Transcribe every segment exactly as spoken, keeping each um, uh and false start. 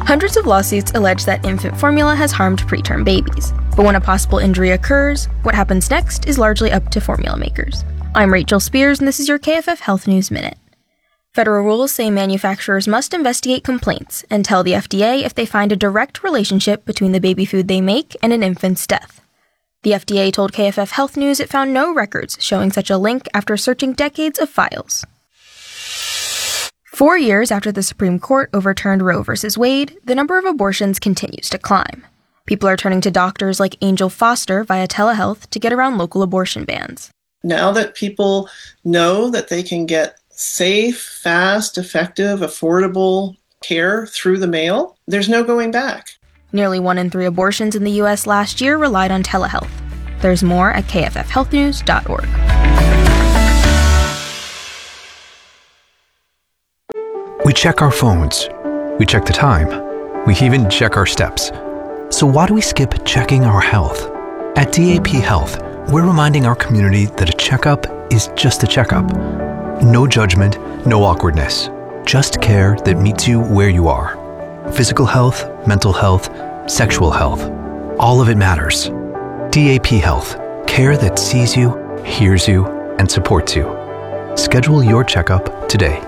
Hundreds of lawsuits allege that infant formula has harmed preterm babies. But when a possible injury occurs, what happens next is largely up to formula makers. I'm Rachel Spears, and this is your K F F Health News Minute. Federal rules say manufacturers must investigate complaints and tell the F D A if they find a direct relationship between the baby food they make and an infant's death. The F D A told K F F Health News it found no records showing such a link after searching decades of files. Four years after the Supreme Court overturned Roe v. Wade, the number of abortions continues to climb. People are turning to doctors like Angel Foster via telehealth to get around local abortion bans. Now that people know that they can get safe, fast, effective, affordable care through the mail, there's no going back. Nearly one in three abortions in the U S last year relied on telehealth. There's more at K F F health news dot org. We check our phones. We check the time. We even check our steps. So why do we skip checking our health? At D A P Health, we're reminding our community that a checkup is just a checkup. No judgment, no awkwardness. Just care that meets you where you are. Physical health, mental health, sexual health. All of it matters. D A P Health. Care that sees you, hears you, and supports you. Schedule your checkup today.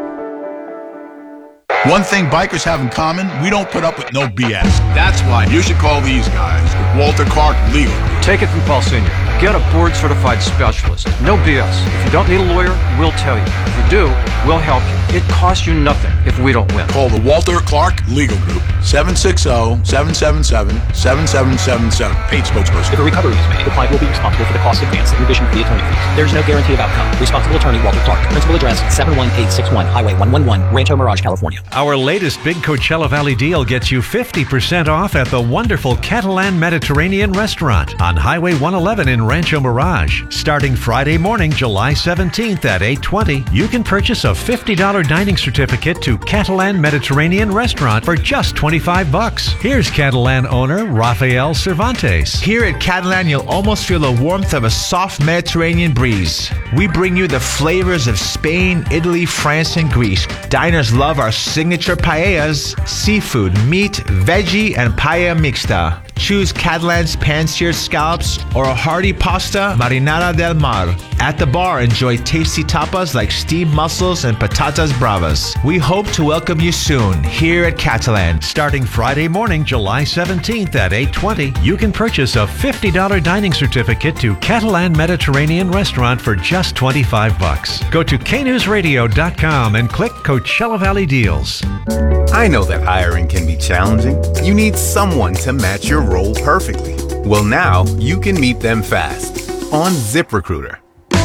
One thing bikers have in common, we don't put up with no B S. That's why you should call these guys with Walter Clark Legal. Take it from Paul Senior Get a board-certified specialist. No B S. If you don't need a lawyer, we'll tell you. If you do, we'll help you. It costs you nothing if we don't win. Call the Walter Clark Legal Group, seven six zero, seven seven seven, seven seven seven seven. Paid spokesperson. If a recovery is made, the client will be responsible for the cost advance in addition to the attorney fees. There is no guarantee of outcome. Responsible attorney Walter Clark. Principal address seven one eight six one Highway one one one, Rancho Mirage, California. Our latest big Coachella Valley deal gets you fifty percent off at the wonderful Catalan Mediterranean Restaurant on Highway one eleven in Rancho Mirage. Starting Friday morning, July seventeenth at eight twenty, you can purchase a fifty dollars dining certificate to Catalan Mediterranean Restaurant for just twenty-five bucks. Here's Catalan owner Rafael Cervantes. Here at Catalan, you'll almost feel the warmth of a soft Mediterranean breeze. We bring you the flavors of Spain, Italy, France, and Greece. Diners love our signature paellas, seafood, meat, veggie, and paella mixta. Choose Catalan's pan-seared scallops or a hearty pasta marinara del mar. At the bar, enjoy tasty tapas like steamed mussels and patatas bravas. We hope to welcome you soon here at Catalan. Starting Friday morning, July seventeenth at eight twenty, you can purchase a fifty dollars dining certificate to Catalan Mediterranean Restaurant for just twenty-five bucks. Go to K news radio dot com and click Coachella Valley Deals. I know that hiring can be challenging. You need someone to match your role perfectly. Well, now you can meet them fast on ZipRecruiter.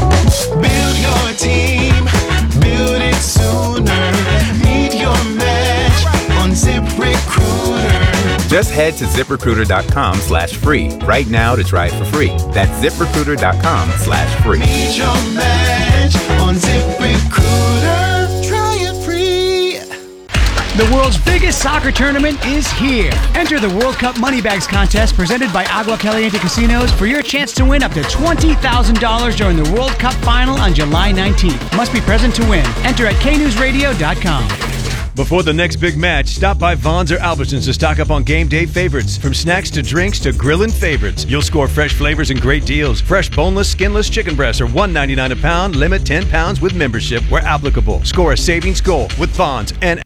Build your team, build it sooner. Meet your match on ZipRecruiter. Just head to ZipRecruiter.com slash free right now to try it for free. That's ZipRecruiter.com slash free. Meet your match on ZipRecruiter. Try it free. The world's biggest soccer tournament is here. Enter the World Cup Money Bags contest presented by Agua Caliente Casinos for your chance to win up to twenty thousand dollars during the World Cup final on July nineteenth. Must be present to win. Enter at K news radio dot com. Before the next big match, stop by Vons or Albertsons to stock up on game day favorites. From snacks to drinks to grilling favorites, you'll score fresh flavors and great deals. Fresh boneless, skinless chicken breasts are one ninety-nine a pound. Limit ten pounds with membership where applicable. Score a savings goal with Vons and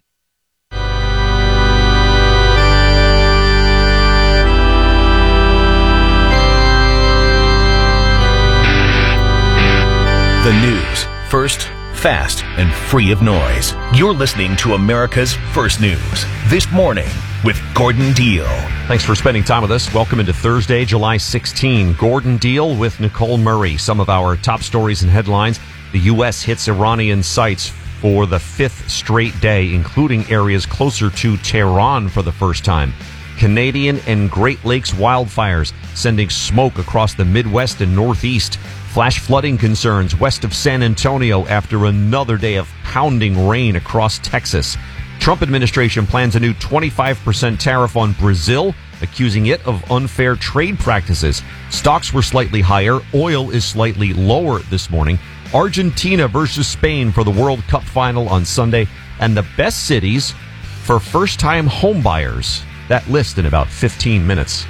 the news. First, fast, and free of noise. You're listening to America's First News. This morning with Gordon Deal. Thanks for spending time with us. Welcome into Thursday, July sixteenth. Gordon Deal with Nicole Murray. Some of our top stories and headlines. The U S hits Iranian sites for the fifth straight day, including areas closer to Tehran for the first time. Canadian and Great Lakes wildfires sending smoke across the Midwest and Northeast. Flash flooding concerns west of San Antonio after another day of pounding rain across Texas. Trump administration plans a new twenty-five percent tariff on Brazil, accusing it of unfair trade practices. Stocks were slightly higher. Oil is slightly lower this morning. Argentina versus Spain for the World Cup final on Sunday. And the best cities for first-time homebuyers. That list in about fifteen minutes.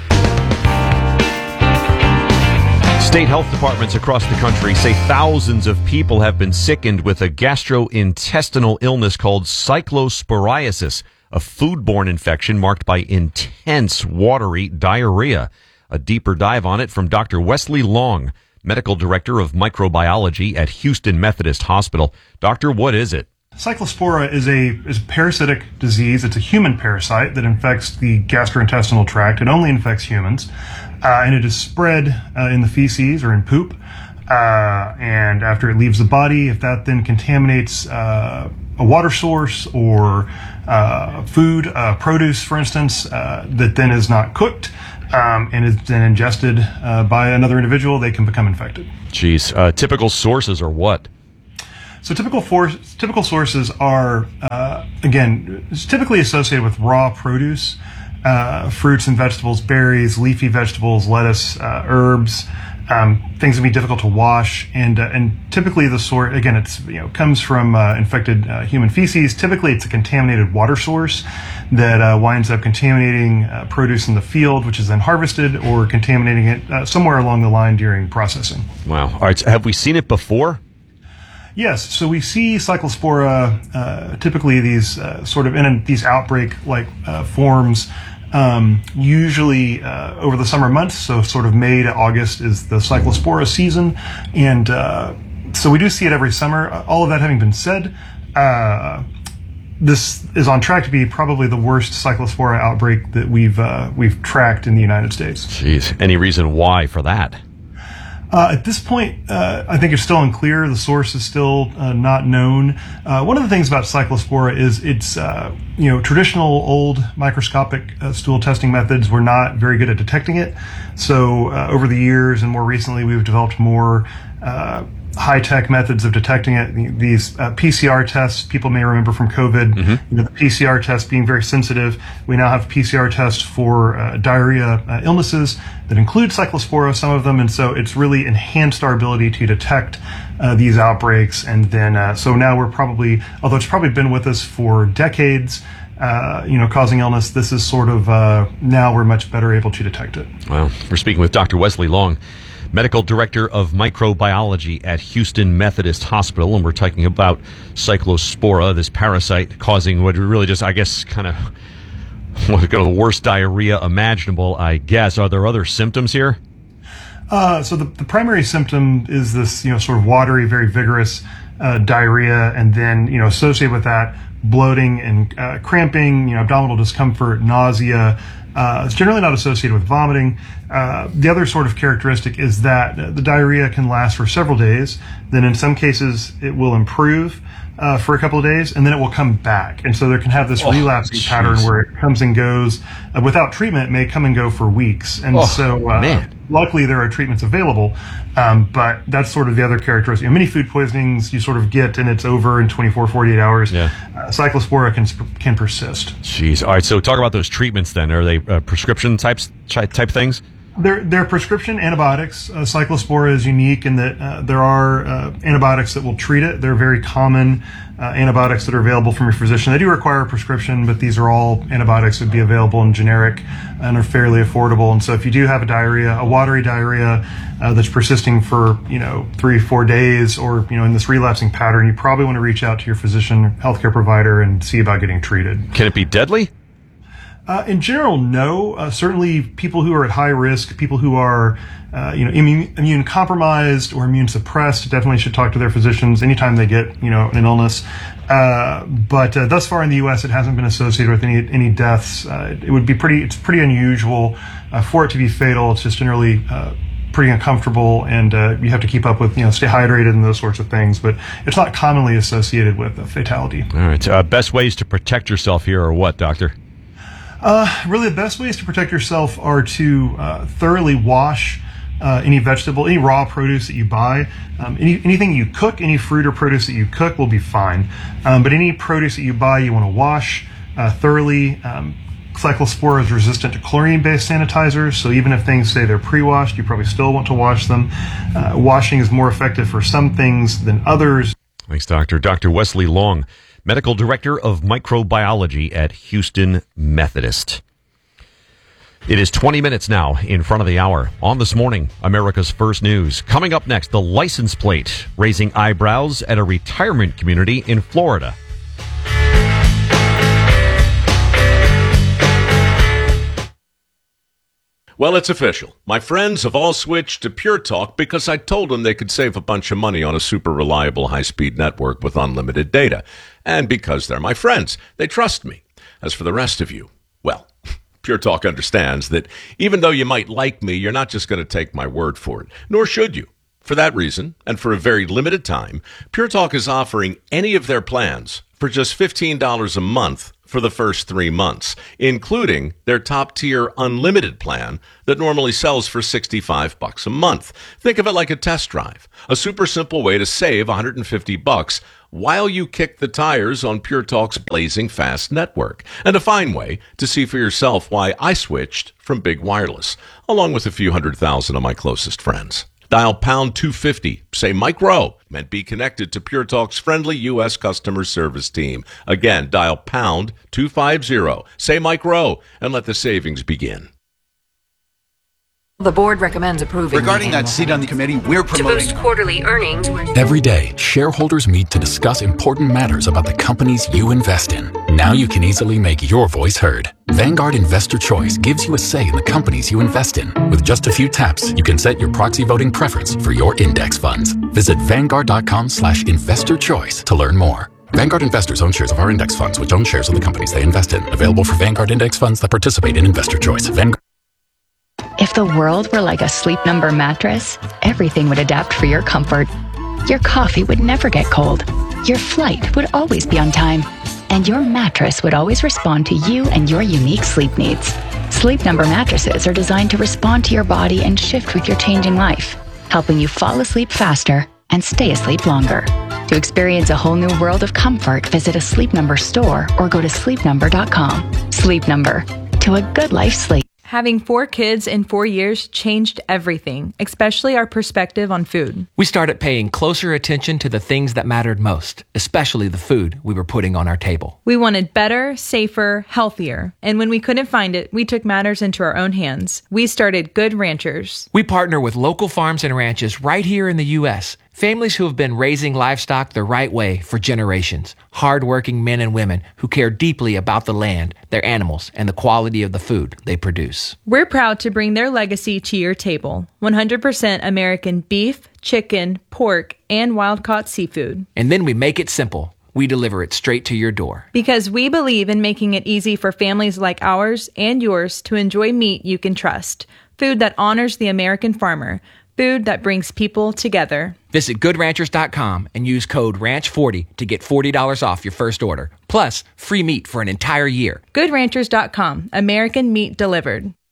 State health departments across the country say thousands of people have been sickened with a gastrointestinal illness called cyclosporiasis, a foodborne infection marked by intense watery diarrhea. A deeper dive on it from Doctor Wesley Long, medical director of microbiology at Houston Methodist Hospital. Doctor, what is it? Cyclospora is a, is a parasitic disease. It's a human parasite that infects the gastrointestinal tract. It only infects humans, uh, and it is spread uh, in the feces or in poop. Uh, and after it leaves the body, if that then contaminates uh, a water source or uh, food, uh, produce, for instance, uh, that then is not cooked, Um, and is then ingested uh, by another individual, they can become infected. Jeez. Uh, typical sources are what? So typical for, typical sources are, uh, again, typically associated with raw produce, uh, fruits and vegetables, berries, leafy vegetables, lettuce, uh, herbs, um, things that be difficult to wash, and uh, and typically the sort, again, it's you know comes from uh, infected uh, human feces. Typically, it's a contaminated water source that uh, winds up contaminating uh, produce in the field, which is then harvested, or contaminating it uh, somewhere along the line during processing. Wow. All right. So have we seen it before? Yes. So we see Cyclospora, uh, typically these uh, sort of in a, these outbreak-like uh, forms, um, usually uh, over the summer months. So sort of May to August is the Cyclospora season. And uh, so we do see it every summer. All of that having been said, uh, this is on track to be probably the worst Cyclospora outbreak that we've uh, we've tracked in the United States. Jeez. Any reason why for that? Uh, at this point, uh, I think it's still unclear. The source is still uh, not known. Uh, one of the things about Cyclospora is it's, uh, you know, traditional old microscopic uh, stool testing methods were not very good at detecting it. So uh, over the years and more recently, we've developed more uh, high-tech methods of detecting it. These uh, P C R tests, people may remember from COVID, mm-hmm. you know, the P C R test being very sensitive. We now have P C R tests for uh, diarrhea uh, illnesses that include Cyclospora, some of them, and so it's really enhanced our ability to detect uh, these outbreaks. And then, uh, so now we're probably, although it's probably been with us for decades, uh, you know, causing illness, this is sort of, uh, now we're much better able to detect it. Well, we're speaking with Doctor Wesley Long, medical director of microbiology at Houston Methodist Hospital, and we're talking about Cyclospora, this parasite causing what really just, I guess, kind of one of the worst diarrhea imaginable, I guess. Are there other symptoms here? Uh, so the, the primary symptom is this, you know, sort of watery, very vigorous uh, diarrhea, and then, you know, associated with that, bloating and uh, cramping, you know, abdominal discomfort, nausea. Uh, it's generally not associated with vomiting. Uh, the other sort of characteristic is that the diarrhea can last for several days. Then in some cases, it will improve uh, for a couple of days, and then it will come back. And so there can have this oh, relapsing geez. pattern where it comes and goes. Uh, without treatment, it may come and go for weeks. And oh, so uh, man. luckily there are treatments available. Um, but that's sort of the other characteristic. You know, many food poisonings you sort of get and it's over in twenty-four, forty-eight hours. Yeah. Uh, Cyclospora can can persist. Jeez. All right. So talk about those treatments then. Are they uh, prescription types type things? They're, they're prescription antibiotics. Uh, Cyclospora is unique in that uh, there are uh, antibiotics that will treat it. They're very common uh, antibiotics that are available from your physician. They do require a prescription, but these are all antibiotics that would be available in generic and are fairly affordable. And so if you do have a diarrhea, a watery diarrhea uh, that's persisting for, you know, three, four days or, you know, in this relapsing pattern, you probably want to reach out to your physician, healthcare provider, and see about getting treated. Can it be deadly? Uh, in general, no. Uh, certainly, people who are at high risk, people who are, uh, you know, immune, immune compromised or immune suppressed, definitely should talk to their physicians anytime they get, you know, an illness. Uh, but uh, thus far in the U S, it hasn't been associated with any any deaths. Uh, it would be pretty. It's pretty unusual uh, for it to be fatal. It's just generally uh, pretty uncomfortable, and uh, you have to keep up with, you know, stay hydrated and those sorts of things. But it's not commonly associated with a fatality. All right. Uh, best ways to protect yourself here are what, doctor? Uh, really, the best ways to protect yourself are to uh, thoroughly wash uh, any vegetable, any raw produce that you buy. Um, any, anything you cook, any fruit or produce that you cook will be fine. Um, but any produce that you buy, you want to wash uh, thoroughly. Um, Cyclospora is resistant to chlorine-based sanitizers, so even if things say they're pre-washed, you probably still want to wash them. Uh, washing is more effective for some things than others. Thanks, Doctor. Doctor Wesley Long, medical director of microbiology at Houston Methodist. It is twenty minutes now in front of the hour. On This Morning, America's First News. Coming up next, the license plate raising eyebrows at a retirement community in Florida. Well, it's official. My friends have all switched to Pure Talk because I told them they could save a bunch of money on a super reliable high-speed network with unlimited data. And because they're my friends, they trust me. As for the rest of you, well, Pure Talk understands that even though you might like me, you're not just going to take my word for it, nor should you. For that reason, and for a very limited time, Pure Talk is offering any of their plans for just fifteen dollars a month for the first three months, including their top-tier unlimited plan that normally sells for sixty-five bucks a month. Think of it like a test drive, a super simple way to save one hundred fifty bucks while you kick the tires on Pure Talk's blazing fast network, and a fine way to see for yourself why I switched from big wireless, along with a few hundred thousand of my closest friends. Dial pound two fifty, say Mike Rowe, and be connected to Pure Talk's friendly U S customer service team. Again, dial pound two fifty, say Mike Rowe, and let the savings begin. The board recommends approving. Regarding that seat on the committee, we're promoting. To boost quarterly earnings. Every day, shareholders meet to discuss important matters about the companies you invest in. Now you can easily make your voice heard. Vanguard Investor Choice gives you a say in the companies you invest in. With just a few taps, you can set your proxy voting preference for your index funds. Visit Vanguard.com slash investor choice to learn more. Vanguard investors own shares of our index funds, which own shares of the companies they invest in. Available for Vanguard index funds that participate in Investor Choice. Vanguard. If the world were like a Sleep Number mattress, everything would adapt for your comfort. Your coffee would never get cold. Your flight would always be on time. And your mattress would always respond to you and your unique sleep needs. Sleep Number mattresses are designed to respond to your body and shift with your changing life, helping you fall asleep faster and stay asleep longer. To experience a whole new world of comfort, visit a Sleep Number store or go to sleep number dot com. Sleep Number. To a good life sleep. Having four kids in four years changed everything, especially our perspective on food. We started paying closer attention to the things that mattered most, especially the food we were putting on our table. We wanted better, safer, healthier. And when we couldn't find it, we took matters into our own hands. We started Good Ranchers. We partner with local farms and ranches right here in the U S Families who have been raising livestock the right way for generations. Hard-working men and women who care deeply about the land, their animals, and the quality of the food they produce. We're proud to bring their legacy to your table. one hundred percent American beef, chicken, pork, and wild-caught seafood. And then we make it simple. We deliver it straight to your door. Because we believe in making it easy for families like ours and yours to enjoy meat you can trust. Food that honors the American farmer. Food that brings people together. Visit good ranchers dot com and use code ranch forty to get forty dollars off your first order. Plus, free meat for an entire year. good ranchers dot com. American meat delivered.